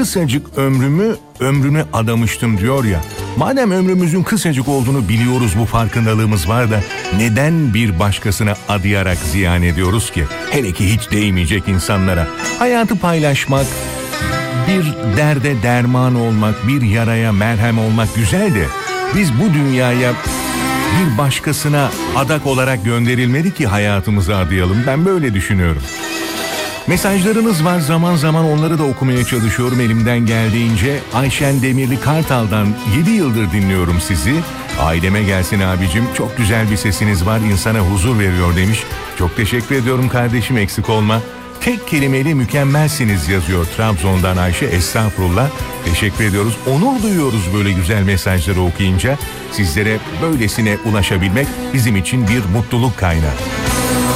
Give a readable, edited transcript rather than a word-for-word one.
kısacık ömrümü adamıştım diyor ya. Madem ömrümüzün kısacık olduğunu biliyoruz, bu farkındalığımız var da neden bir başkasına adayarak ziyan ediyoruz ki? Hele ki hiç değmeyecek insanlara. Hayatı paylaşmak, bir derde derman olmak, bir yaraya merhem olmak güzel de biz bu dünyaya bir başkasına adak olarak gönderilmedi ki hayatımızı adayalım. Ben böyle düşünüyorum. Mesajlarınız var, zaman zaman onları da okumaya çalışıyorum elimden geldiğince. Ayşen Demirli Kartal'dan 7 yıldır dinliyorum sizi. Aileme gelsin abicim, çok güzel bir sesiniz var, insana huzur veriyor demiş. Çok teşekkür ediyorum kardeşim, eksik olma. Tek kelimeli mükemmelsiniz yazıyor Trabzon'dan Ayşe, estağfurullah. Teşekkür ediyoruz. Onur duyuyoruz böyle güzel mesajları okuyunca. Sizlere böylesine ulaşabilmek bizim için bir mutluluk kaynağı.